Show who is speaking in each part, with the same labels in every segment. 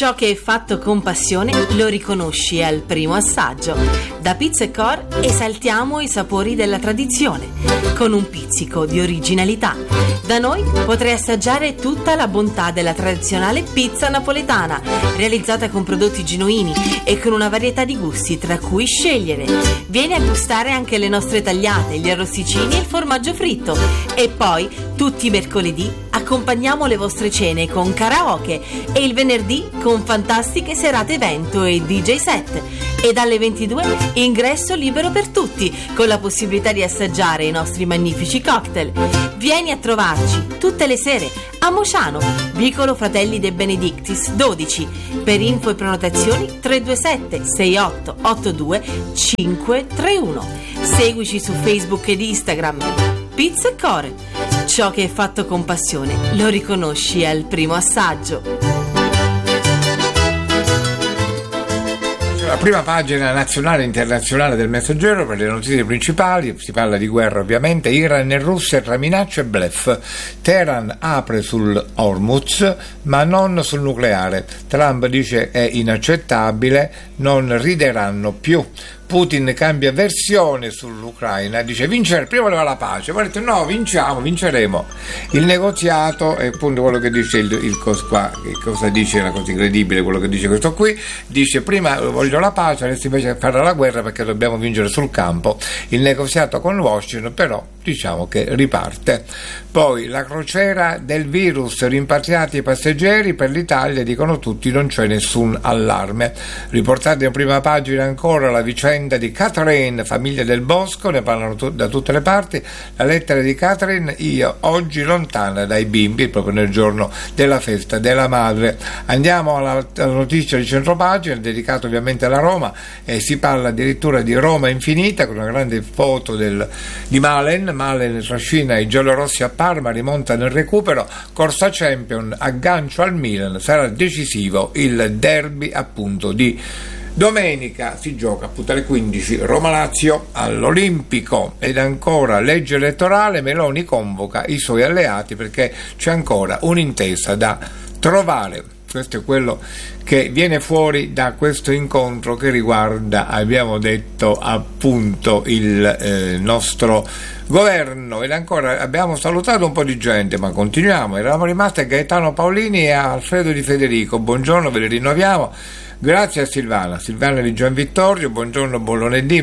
Speaker 1: Ciò che è fatto con passione lo riconosci al primo assaggio. Da Pizza & Core esaltiamo i sapori della tradizione, con un pizzico di originalità. Da noi potrai assaggiare tutta la bontà della tradizionale pizza napoletana, realizzata con prodotti genuini e con una varietà di gusti tra cui scegliere. Vieni a gustare anche le nostre tagliate, gli arrosticini e il formaggio fritto. E poi, tutti i mercoledì, accompagniamo le vostre cene con karaoke e il venerdì con fantastiche serate evento e DJ set. E dalle 22 ingresso libero per tutti, con la possibilità di assaggiare i nostri magnifici cocktail. Vieni a trovarci tutte le sere a Mociano, vicolo Fratelli De Benedictis 12. Per info e prenotazioni 327 6882 531. Seguici su Facebook ed Instagram. Pizza & Core. Ciò che è fatto con passione lo riconosci al primo assaggio.
Speaker 2: La prima pagina nazionale e internazionale del Messaggero per le notizie principali. Si parla di guerra ovviamente, Iran e Russia tra minacce e bluff. Teheran apre sul Hormuz ma non sul nucleare. Trump dice è inaccettabile, non rideranno più. Putin cambia versione sull'Ucraina, dice vincere, prima voleva la pace, poi ha detto no, vinceremo. Il negoziato è appunto quello che dice il qua, che cosa dice, la cosa incredibile, quello che dice questo qui, dice prima voglio la pace, adesso invece farà la guerra perché dobbiamo vincere sul campo. Il negoziato con Washington però diciamo che riparte. Poi la crociera del virus, rimpatriati i passeggeri, per l'Italia dicono tutti non c'è nessun allarme. Riportata in prima pagina ancora la vicenda di Catherine, famiglia del Bosco, ne parlano da tutte le parti. La lettera di Catherine: io oggi lontana dai bimbi, proprio nel giorno della festa della madre. Andiamo alla notizia di centropagina, dedicato ovviamente alla Roma, e si parla addirittura di Roma infinita, con una grande foto di Malen trascina i giallorossi a Parma, rimonta nel recupero, Corsa Champion, aggancio al Milan, sarà decisivo il derby appunto di domenica. Si gioca appunto alle 15, Roma-Lazio all'Olimpico. Ed ancora legge elettorale, Meloni convoca i suoi alleati perché c'è ancora un'intesa da trovare. Questo è quello che viene fuori da questo incontro che riguarda, abbiamo detto, appunto il nostro governo. Ed ancora abbiamo salutato un po' di gente, ma continuiamo. Eravamo rimasti a Gaetano Paolini e a Alfredo Di Federico. Buongiorno, ve li rinnoviamo. Grazie a Silvana di Gian Vittorio, buongiorno, buon lunedì.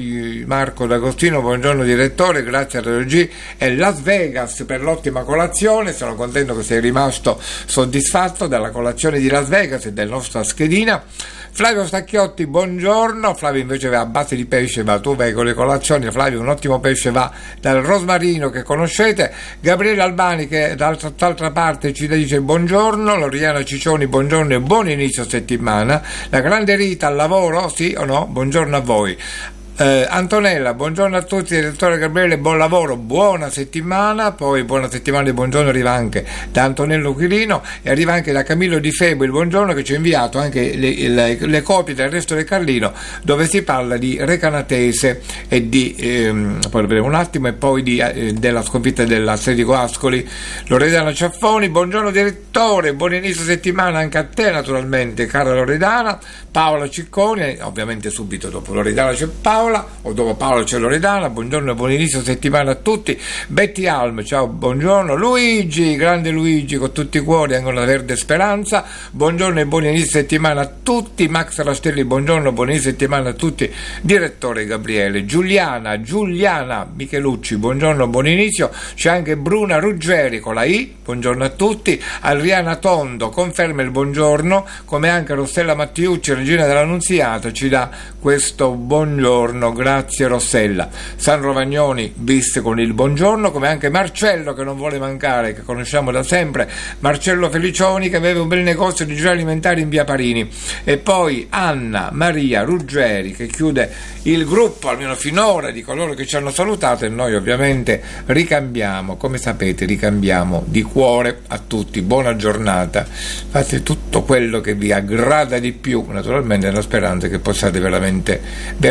Speaker 2: Marco D'Agostino, buongiorno direttore, grazie a Radio G e Las Vegas per l'ottima colazione. Sono contento che sei rimasto soddisfatto della colazione di Las Vegas e della nostra schedina. Flavio Stacchiotti, buongiorno. Flavio invece va a base di pesce, ma tu vai con le colazioni. Flavio, un ottimo pesce va dal Rosmarino che conoscete. Gabriele Albani che dall'altra parte ci dice buongiorno. Loriana Ciccioni, buongiorno e buon inizio settimana. La grande Rita al lavoro, sì o no? Buongiorno a voi. Antonella, buongiorno a tutti, direttore Gabriele, buon lavoro, buona settimana. Poi buona settimana e buongiorno arriva anche da Antonello Quirino e arriva anche da Camillo Di Febo il buongiorno, che ci ha inviato anche le copie del Resto del Carlino, dove si parla di Recanatese e di poi vedremo un attimo, e poi della sconfitta dell'Atletico Ascoli. Loredana Ciaffoni, buongiorno direttore, buon inizio settimana anche a te naturalmente, cara Loredana. Paola Cicconi, ovviamente subito dopo Loredana c'è Paola, o dopo Paola c'è Loredana. Buongiorno e buon inizio settimana a tutti. Betty Alm, ciao, buongiorno. Luigi, grande Luigi, con tutti i cuori, anche una verde speranza. Buongiorno e buon inizio settimana a tutti. Max Rastelli, buongiorno, buon inizio settimana a tutti. Direttore Gabriele. Giuliana Michelucci, buongiorno, buon inizio. C'è anche Bruna Ruggeri con la I, buongiorno a tutti. Adriana Tondo conferma il buongiorno, come anche Rossella Mattiucci, regina dell'Annunziata, ci dà questo buongiorno, grazie Rossella. San Rovagnoni bis con il buongiorno, come anche Marcello che non vuole mancare, che conosciamo da sempre, Marcello Felicioni, che aveva un bel negozio di generi alimentari in via Parini. E poi Anna Maria Ruggeri che chiude il gruppo, almeno finora, di coloro che ci hanno salutato, e noi ovviamente ricambiamo, come sapete, ricambiamo di cuore a tutti. Buona giornata, fate tutto quello che vi aggrada di più, naturalmente nella speranza che possiate veramente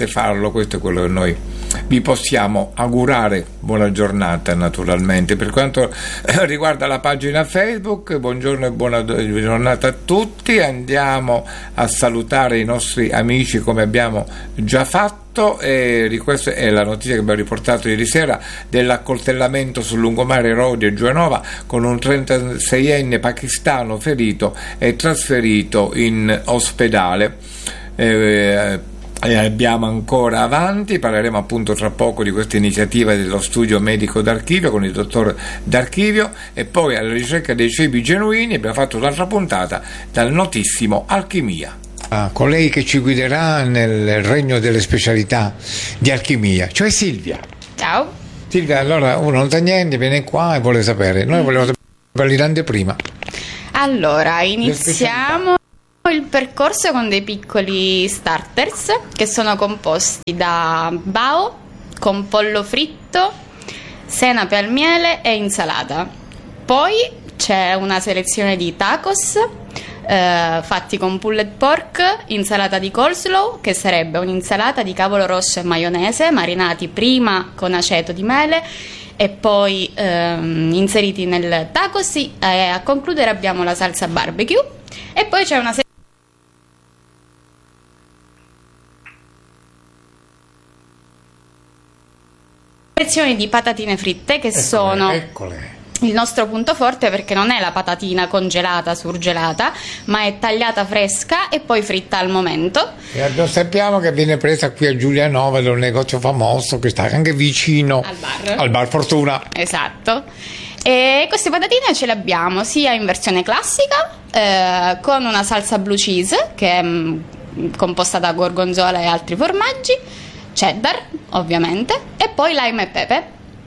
Speaker 2: farlo, questo è quello che noi vi possiamo augurare. Buona giornata naturalmente. Per quanto riguarda la pagina Facebook, buongiorno e buona giornata a tutti. Andiamo a salutare i nostri amici come abbiamo già fatto, e questa è la notizia che abbiamo riportato ieri sera dell'accoltellamento sul lungomare Rodi e Giuanova, con un 36enne pakistano ferito e trasferito in ospedale. E abbiamo ancora avanti, parleremo appunto tra poco di questa iniziativa dello studio medico d'archivio con il dottor D'Archivio, e poi alla ricerca dei cibi genuini abbiamo fatto un'altra puntata dal notissimo Alchimia. Colei che ci guiderà nel regno delle specialità di alchimia, cioè Silvia.
Speaker 3: Ciao.
Speaker 2: Silvia, allora uno non sa niente, viene qua e vuole sapere. Noi vogliamo sapere l'anteprima.
Speaker 3: Allora, iniziamo il percorso con dei piccoli starters che sono composti da bao con pollo fritto, senape al miele e insalata. Poi c'è una selezione di tacos fatti con pulled pork, insalata di coleslaw, che sarebbe un'insalata di cavolo rosso e maionese marinati prima con aceto di mele e poi inseriti nel tacos, e a concludere abbiamo la salsa barbecue. E poi c'è una selezione di patatine fritte che sono il nostro punto forte, perché non è la patatina congelata, surgelata, ma è tagliata fresca e poi fritta al momento.
Speaker 2: E lo sappiamo che viene presa qui a Giulianova, da un negozio famoso che sta anche vicino al bar Fortuna.
Speaker 3: Esatto. E queste patatine ce le abbiamo sia in versione classica con una salsa blue cheese che è composta da gorgonzola e altri formaggi, cheddar ovviamente, e poi lime e pepe.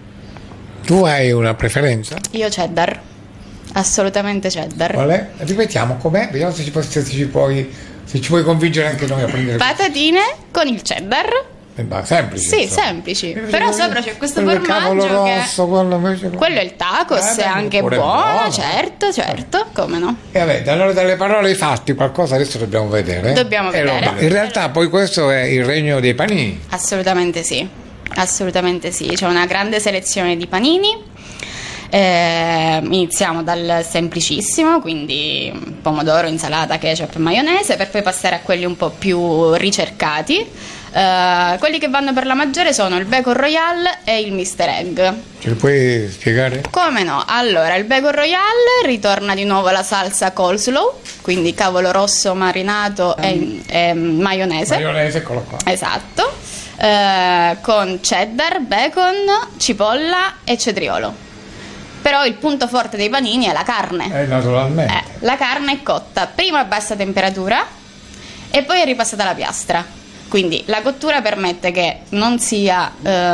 Speaker 2: Tu hai una preferenza?
Speaker 3: Io cheddar, assolutamente cheddar.
Speaker 2: Qual è? Ripetiamo com'è, vediamo se ci puoi convincere anche noi a prendere.
Speaker 3: Patatine con il cheddar.
Speaker 2: Semplici.
Speaker 3: Sì, semplici. Però sopra c'è questo formaggio
Speaker 2: cavolo rosso,
Speaker 3: quello è il tacos, è anche buono, certo, come no.
Speaker 2: E vabbè, allora dalle parole ai fatti qualcosa adesso dobbiamo vedere.
Speaker 3: Dobbiamo vedere.
Speaker 2: In realtà poi questo è il regno dei panini.
Speaker 3: Assolutamente sì, c'è una grande selezione di panini. Iniziamo dal semplicissimo, quindi pomodoro, insalata, ketchup e maionese, per poi passare a quelli un po' più ricercati. Quelli che vanno per la maggiore sono il bacon royale e il Mr. Egg.
Speaker 2: Ce li puoi spiegare?
Speaker 3: Come no? Allora, il bacon royale ritorna di nuovo la salsa coleslaw, quindi cavolo rosso marinato e maionese.
Speaker 2: Maionese, eccolo qua.
Speaker 3: Esatto. Con cheddar, bacon, cipolla e cetriolo. Però il punto forte dei panini è la carne.
Speaker 2: Naturalmente.
Speaker 3: La carne è cotta prima a bassa temperatura e poi è ripassata alla piastra. Quindi la cottura permette che non sia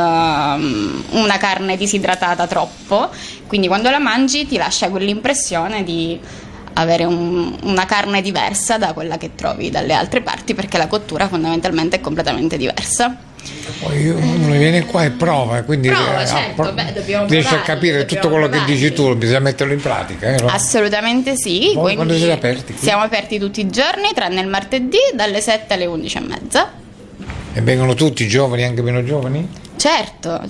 Speaker 3: una carne disidratata troppo, quindi quando la mangi ti lascia quell'impressione di avere una carne diversa da quella che trovi dalle altre parti, perché la cottura fondamentalmente è completamente diversa.
Speaker 2: Poi uno viene qua e prova, quindi riesce a capire tutto quello che dici tu, bisogna metterlo in pratica. No?
Speaker 3: Assolutamente sì.
Speaker 2: Quando siete aperti?
Speaker 3: Siamo aperti tutti i giorni, tranne il martedì, dalle 7 alle 11:30.
Speaker 2: E vengono tutti i giovani, anche meno giovani?
Speaker 3: Certo.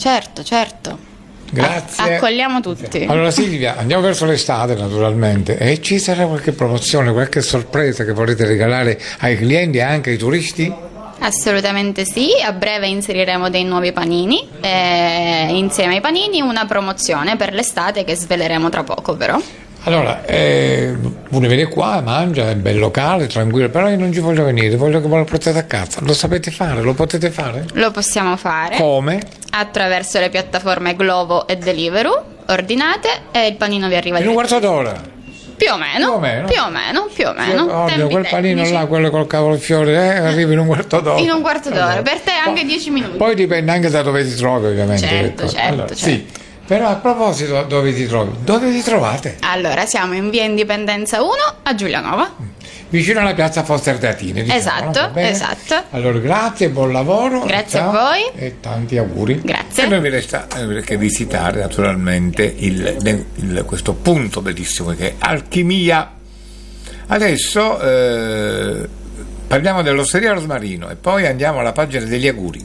Speaker 2: Grazie.
Speaker 3: Accogliamo tutti.
Speaker 2: Allora Silvia, andiamo verso l'estate naturalmente, e ci sarà qualche promozione, qualche sorpresa che volete regalare ai clienti e anche ai turisti?
Speaker 3: Assolutamente sì, a breve inseriremo dei nuovi panini e insieme ai panini una promozione per l'estate che sveleremo tra poco però.
Speaker 2: Allora, uno viene qua, mangia, è bel locale, tranquillo, però io non ci voglio venire, voglio che me lo portate a casa. Lo sapete fare? Lo potete fare?
Speaker 3: Lo possiamo fare.
Speaker 2: Come?
Speaker 3: Attraverso le piattaforme Glovo e Deliveroo, ordinate e il panino vi arriva
Speaker 2: in un quarto d'ora?
Speaker 3: Più o meno.
Speaker 2: Ovvio, quel panino là, quello col cavolfiore, arriva in un quarto d'ora.
Speaker 3: In un quarto d'ora, allora, per te anche 10 minuti.
Speaker 2: Poi dipende anche da dove ti trovi, ovviamente.
Speaker 3: Certo.
Speaker 2: Sì. Però a proposito, dove ti trovi? Dove vi trovate?
Speaker 3: Allora, siamo in via Indipendenza 1 a Giulianova.
Speaker 2: Vicino alla piazza Foster Teatini.
Speaker 3: Esatto.
Speaker 2: Allora, grazie, buon lavoro.
Speaker 3: Grazie a voi.
Speaker 2: E tanti auguri.
Speaker 3: Grazie.
Speaker 2: E noi vi resta che visitare naturalmente questo punto bellissimo che è Alchimia. Adesso Parliamo dell'Osteria Rosmarino e poi andiamo alla pagina degli auguri.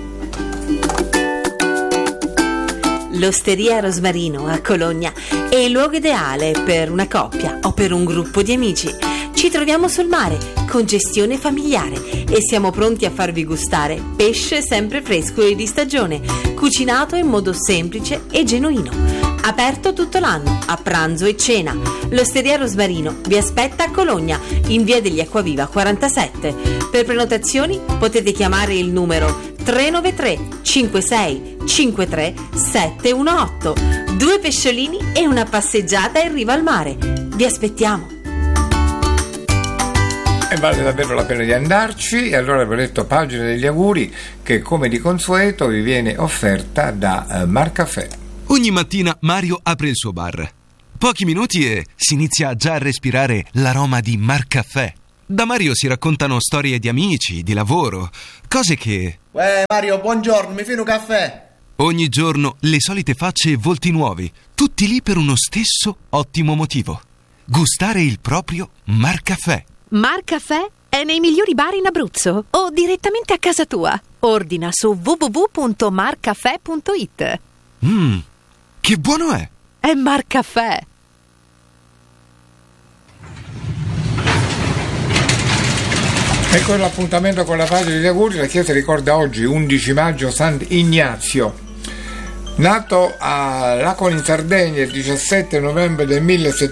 Speaker 1: L'Osteria Rosmarino a Cologna è il luogo ideale per una coppia o per un gruppo di amici. Ci troviamo sul mare con gestione familiare e siamo pronti a farvi gustare pesce sempre fresco e di stagione, cucinato in modo semplice e genuino. Aperto tutto l'anno, a pranzo e cena. L'Osteria Rosmarino vi aspetta a Cologna, in via degli Acquaviva 47. Per prenotazioni potete chiamare il numero 393 56 53 718. 2 pesciolini e una passeggiata in riva al mare. Vi aspettiamo.
Speaker 2: E vale davvero la pena di andarci. E allora vi ho detto pagina degli auguri che, come di consueto, vi viene offerta da Marcaffè.
Speaker 4: Ogni mattina Mario apre il suo bar. Pochi minuti e si inizia già a respirare l'aroma di Marcaffè. Da Mario si raccontano storie di amici, di lavoro, cose che...
Speaker 5: Mario, buongiorno, mi fai un caffè?
Speaker 4: Ogni giorno le solite facce e volti nuovi, tutti lì per uno stesso ottimo motivo: gustare il proprio Marcaffè.
Speaker 6: Marcaffè è nei migliori bar in Abruzzo o direttamente a casa tua. Ordina su www.marcaffè.it.
Speaker 4: Che buono è!
Speaker 6: È Marcaffè.
Speaker 2: Ecco l'appuntamento con la pagina degli auguri. La Chiesa ricorda oggi, 11 maggio, Sant'Ignazio. Nato a Laconi in Sardegna il 17 novembre del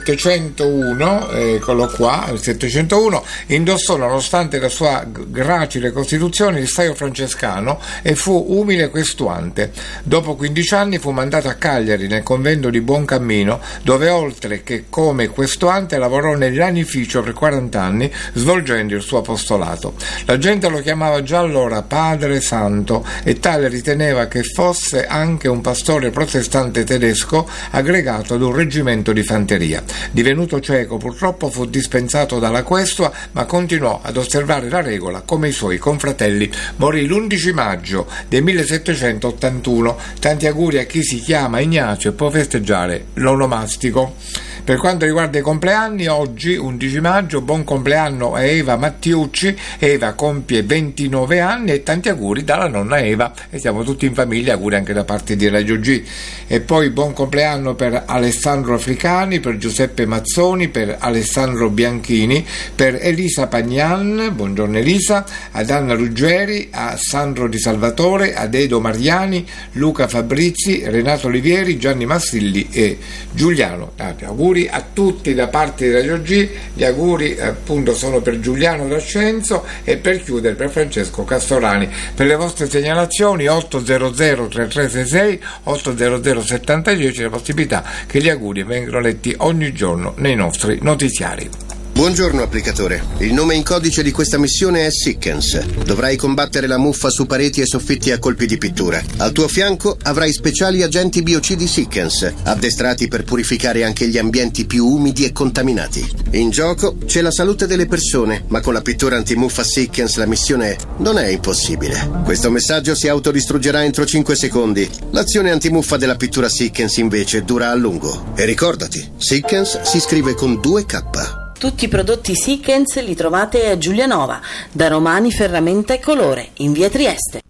Speaker 2: 1701, eccolo qua, il 701, indossò, nonostante la sua gracile costituzione, il saio francescano e fu umile questuante. Dopo 15 anni fu mandato a Cagliari, nel convento di Buoncammino, dove oltre che come questuante lavorò nel lanificio per 40 anni, svolgendo il suo apostolato. La gente lo chiamava già allora Padre Santo e tale riteneva che fosse anche un pastore protestante tedesco aggregato ad un reggimento di fanteria. Divenuto cieco, purtroppo fu dispensato dalla questua, ma continuò ad osservare la regola come i suoi confratelli. Morì l'11 maggio del 1781. Tanti auguri a chi si chiama Ignazio e può festeggiare l'onomastico. Per quanto riguarda i compleanni, oggi 11 maggio, buon compleanno a Eva Mattiucci. Eva compie 29 anni e tanti auguri dalla nonna Eva, e siamo tutti in famiglia, auguri anche da parte di Radio G. E poi buon compleanno per Alessandro Africani, per Giuseppe Mazzoni, per Alessandro Bianchini, per Elisa Pagnan, buongiorno Elisa, ad Anna Ruggeri, a Sandro Di Salvatore, ad Edo Mariani, Luca Fabrizi, Renato Olivieri, Gianni Massilli e Giuliano. Auguri a tutti da parte di Radio G. Gli auguri appunto sono per Giuliano D'Ascenzo e per chiudere per Francesco Castorani. Per le vostre segnalazioni 800 3366 800 7010, la possibilità che gli auguri vengano letti ogni giorno nei nostri notiziari.
Speaker 7: Buongiorno applicatore, il nome in codice di questa missione è Sickens. Dovrai combattere la muffa su pareti e soffitti a colpi di pittura. Al tuo fianco avrai speciali agenti biocidi Sickens, addestrati per purificare anche gli ambienti più umidi e contaminati. In gioco c'è la salute delle persone, ma con la pittura antimuffa Sickens la missione non è impossibile. Questo messaggio si autodistruggerà entro 5 secondi. L'azione antimuffa della pittura Sickens invece dura a lungo. E ricordati, Sickens si scrive con 2K.
Speaker 8: Tutti i prodotti Sickens li trovate a Giulianova, da Romani Ferramenta e Colore, in via Trieste.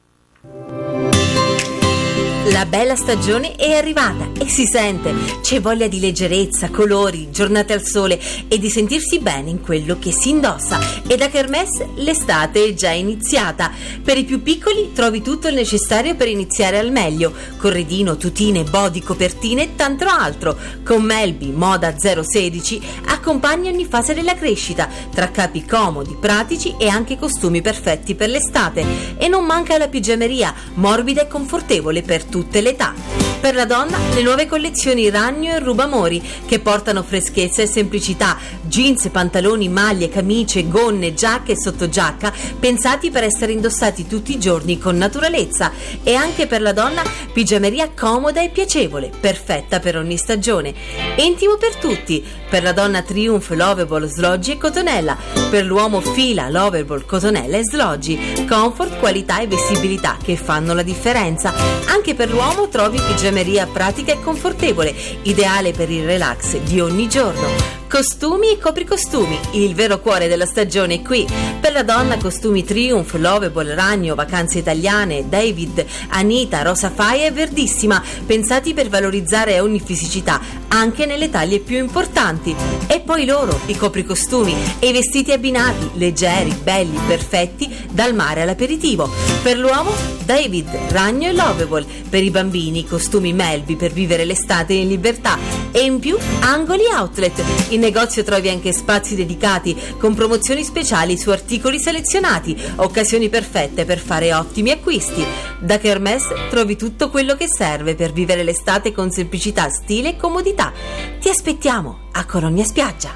Speaker 1: La bella stagione è arrivata e si sente. C'è voglia di leggerezza, colori, giornate al sole e di sentirsi bene in quello che si indossa. E da Kermesse l'estate è già iniziata. Per i più piccoli trovi tutto il necessario per iniziare al meglio: corredino, tutine, body, copertine e tanto altro. Con Melby Moda 016 accompagni ogni fase della crescita, tra capi comodi, pratici e anche costumi perfetti per l'estate. E non manca la pigiameria, morbida e confortevole per tutte le età. Per la donna le nuove collezioni Ragno e Rubamori, che portano freschezza e semplicità, jeans, pantaloni, maglie, camicie, gonne, giacche e sottogiacca pensati per essere indossati tutti i giorni con naturalezza. E anche per la donna pigiameria comoda e piacevole, perfetta per ogni stagione. Intimo per tutti. Per la donna Triumph, Lovable, Sloggi e Cotonella. Per l'uomo Fila, Lovable, Cotonella e Sloggi. Comfort, qualità e vestibilità che fanno la differenza. Anche per l'uomo trovi pigiameria pratica e confortevole, ideale per il relax di ogni giorno. Costumi e copricostumi, il vero cuore della stagione è qui. Per Bella Donna, Costumi Triumph, Lovable, Ragno, Vacanze Italiane, David, Anita, Rosa Faia e Verdissima, pensati per valorizzare ogni fisicità, anche nelle taglie più importanti. E poi loro, i copricostumi e i vestiti abbinati, leggeri, belli, perfetti, dal mare all'aperitivo. Per l'uomo, David, Ragno e Lovable. Per i bambini, costumi Melby per vivere l'estate in libertà. E in più, Angoli Outlet. In negozio trovi anche spazi dedicati con promozioni speciali su articoli selezionati, occasioni perfette per fare ottimi acquisti. Da Kermesse trovi tutto quello che serve per vivere l'estate con semplicità, stile e comodità. Ti aspettiamo a Colonia Spiaggia.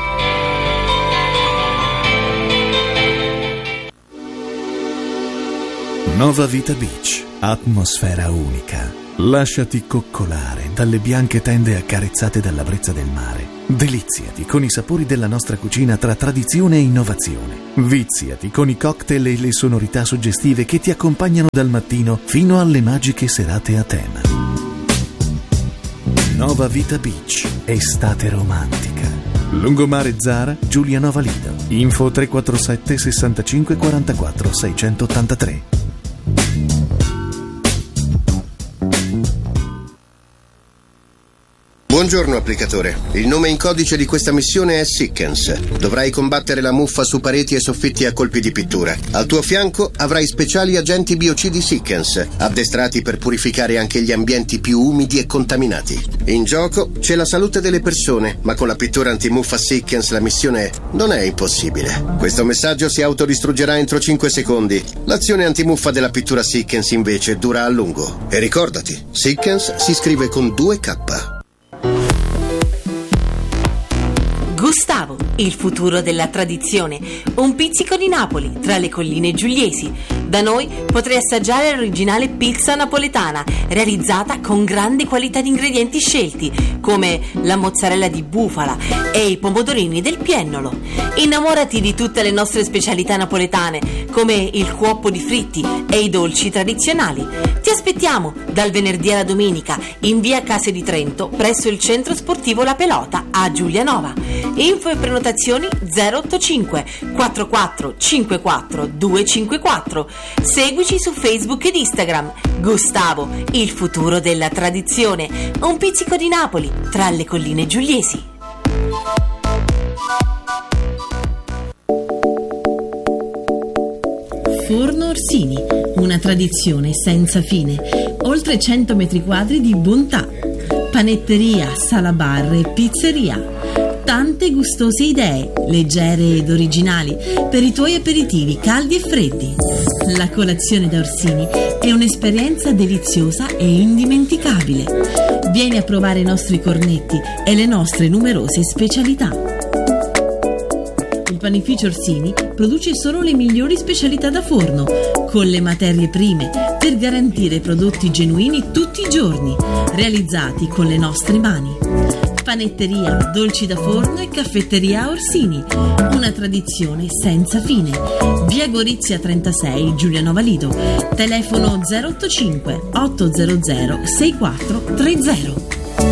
Speaker 9: Nova Vita Beach, atmosfera unica. Lasciati coccolare dalle bianche tende accarezzate dalla brezza del mare. Deliziati con i sapori della nostra cucina tra tradizione e innovazione. Viziati con i cocktail e le sonorità suggestive che ti accompagnano dal mattino fino alle magiche serate a tema. Nova Vita Beach, estate romantica. Lungomare Zara, Giulianova Lido. Info 347 65 44 683.
Speaker 7: Buongiorno applicatore, il nome in codice di questa missione è Sickens. Dovrai combattere la muffa su pareti e soffitti a colpi di pittura. Al tuo fianco avrai speciali agenti biocidi Sickens, addestrati per purificare anche gli ambienti più umidi e contaminati. In gioco c'è la salute delle persone, ma con la pittura antimuffa Sickens la missione non è impossibile. Questo messaggio si autodistruggerà entro 5 secondi. L'azione antimuffa della pittura Sickens invece dura a lungo. E ricordati, Sickens si scrive con 2K.
Speaker 1: Gustavo, il futuro della tradizione. Un pizzico di Napoli, tra le colline giuliesi. Da noi potrai assaggiare l'originale pizza napoletana, realizzata con grande qualità di ingredienti scelti, come la mozzarella di bufala e i pomodorini del Piennolo. Innamorati di tutte le nostre specialità napoletane, come il cuoppo di fritti e i dolci tradizionali. Ti aspettiamo dal venerdì alla domenica in via Case di Trento, presso il centro sportivo La Pelota a Giulianova. Info e prenotazioni 085 44 54 254. Seguici su Facebook ed Instagram. Gustavo, il futuro della tradizione. Un pizzico di Napoli, tra le colline giuliesi. Forno Orsini, una tradizione senza fine. Oltre 100 metri quadri di bontà. Panetteria, sala bar e pizzeria. Tante gustose idee, leggere ed originali, per i tuoi aperitivi caldi e freddi. La colazione da Orsini è un'esperienza deliziosa e indimenticabile. Vieni a provare i nostri cornetti e le nostre numerose specialità. Il panificio Orsini produce solo le migliori specialità da forno, con le materie prime, per garantire prodotti genuini tutti i giorni, realizzati con le nostre mani. Panetteria, dolci da forno e caffetteria Orsini, una tradizione senza fine. Via Gorizia 36, Giulianova Lido. Telefono 085 800 6430.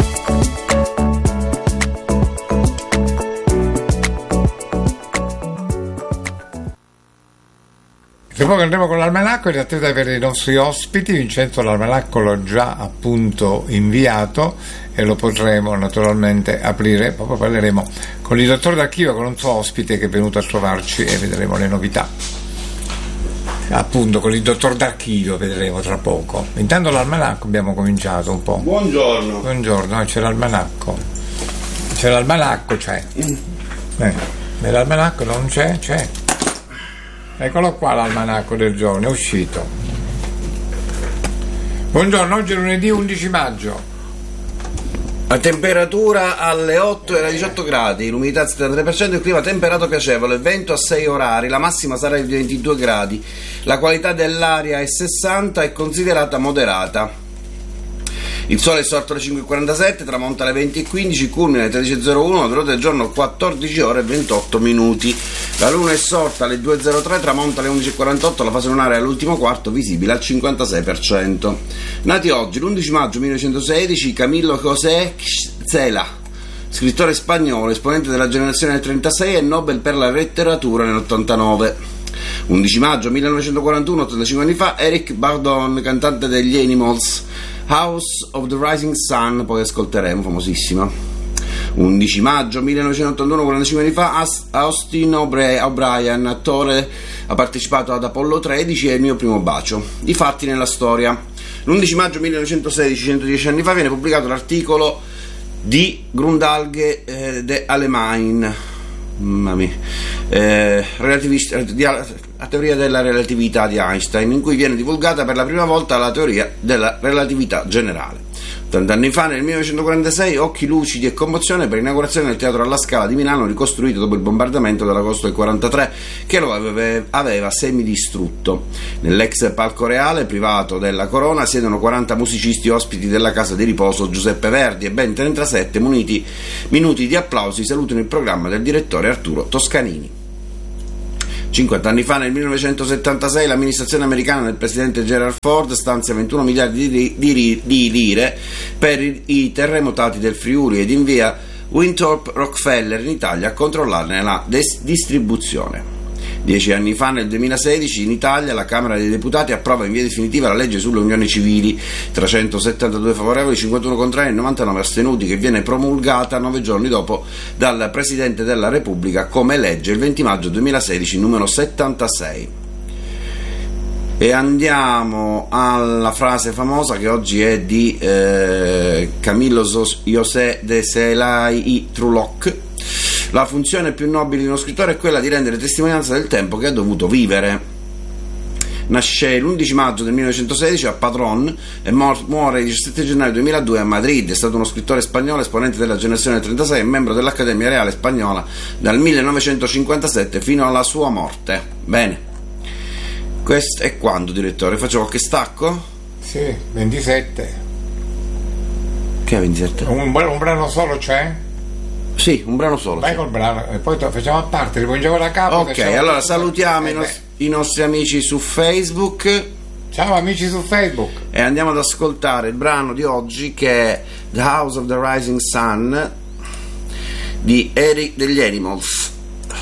Speaker 2: Tra poco andremo con l'almanacco in attesa per i nostri ospiti. Vincenzo l'almanacco l'ho già appunto inviato e lo potremo naturalmente aprire. Poi parleremo con il dottor D'Archivio, con un suo ospite che è venuto a trovarci, e vedremo le novità. Appunto con il dottor D'Archivio vedremo tra poco. Intanto l'almanacco abbiamo cominciato un po'.
Speaker 10: Buongiorno.
Speaker 2: Buongiorno, c'è l'almanacco. C'è l'almanacco, c'è. Nell'almanacco non c'è? C'è. Eccolo qua l'almanacco del giorno, è uscito. Buongiorno, oggi è lunedì 11 maggio.
Speaker 10: La temperatura alle 8 era 18 gradi, l'umidità al 73%, il clima temperato piacevole, il vento a 6 orari, la massima sarà di 22 gradi, la qualità dell'aria è 60 e considerata moderata. Il sole è sorto alle 5.47, tramonta alle 20.15, culmina alle 13.01, la durata del giorno 14 ore e 28 minuti. La luna è sorta alle 2.03, tramonta alle 11.48, la fase lunare è all'ultimo quarto, visibile al 56%. Nati oggi, l'11 maggio 1916, Camilo José Cela, scrittore spagnolo, esponente della generazione del 36 e Nobel per la letteratura nell'89. 11 maggio 1941, 85 anni fa, Eric Burdon, cantante degli Animals, House of the Rising Sun, poi ascolteremo, famosissima. 11 maggio 1981, 45 anni fa, Austin O'Brien, attore, ha partecipato ad Apollo 13 e Il mio primo bacio. I fatti nella storia. L'11 maggio 1916, 110 anni fa, viene pubblicato l'articolo di Grundlage de Allgemeine, la teoria della relatività di Einstein, in cui viene divulgata per la prima volta la teoria della relatività generale. 80 anni fa, nel 1946, occhi lucidi e commozione per l'inaugurazione del Teatro alla Scala di Milano, ricostruito dopo il bombardamento dell'agosto del 43, che lo aveva semidistrutto. Nell'ex palco reale privato della Corona siedono 40 musicisti ospiti della casa di riposo Giuseppe Verdi e ben 37 minuti di applausi salutano il programma del direttore Arturo Toscanini. 50 anni fa, nel 1976, l'amministrazione americana del presidente Gerald Ford stanzia 21 miliardi di lire per i terremotati del Friuli ed invia Winthrop Rockefeller in Italia a controllarne la distribuzione. 10 anni fa, nel 2016, in Italia la Camera dei Deputati approva in via definitiva la legge sulle unioni civili, 372 favorevoli, 51 contrari e 99 astenuti, che viene promulgata 9 giorni dopo dal Presidente della Repubblica come legge il 20 maggio 2016, numero 76. E andiamo alla frase famosa che oggi è di Camillo José de Celay Truloc. La funzione più nobile di uno scrittore è quella di rendere testimonianza del tempo che ha dovuto vivere. Nasce l'11 maggio del 1916 a Padrón e muore il 17 gennaio 2002 a Madrid. È stato uno scrittore spagnolo, esponente della generazione 36 e membro dell'Accademia Reale Spagnola dal 1957 fino alla sua morte. Bene, questo è quando, direttore? Faccio qualche stacco?
Speaker 2: Sì, 27.
Speaker 10: Che è 27?
Speaker 2: Un brano solo c'è?
Speaker 10: Sì, un brano solo.
Speaker 2: Vai col brano e poi facciamo a parte, rivolgiamo da capo.
Speaker 10: Ok, allora salutiamo i nostri amici su Facebook.
Speaker 2: Ciao amici su Facebook.
Speaker 10: E andiamo ad ascoltare il brano di oggi, che è The House of the Rising Sun di Eric degli Animals.